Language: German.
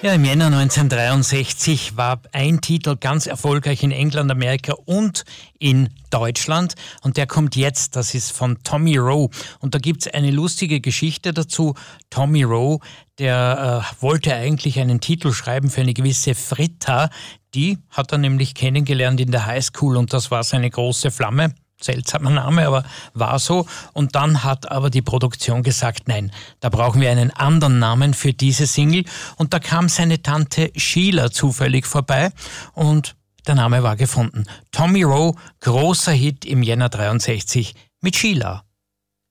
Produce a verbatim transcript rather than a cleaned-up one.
Ja, im Jänner neunzehnhundertdreiundsechzig war ein Titel ganz erfolgreich in England, Amerika und in Deutschland. Und der kommt jetzt, das ist von Tommy Roe. Und da gibt's eine lustige Geschichte dazu. Tommy Roe, der äh, wollte eigentlich einen Titel schreiben für eine gewisse Fritta. Die hat er nämlich kennengelernt in der Highschool und das war seine große Flamme. Seltsamer Name, aber war so. Und dann hat aber die Produktion gesagt, nein, da brauchen wir einen anderen Namen für diese Single. Und da kam seine Tante Sheila zufällig vorbei und der Name war gefunden. Tommy Roe, großer Hit im Jänner dreiundsechzig mit Sheila.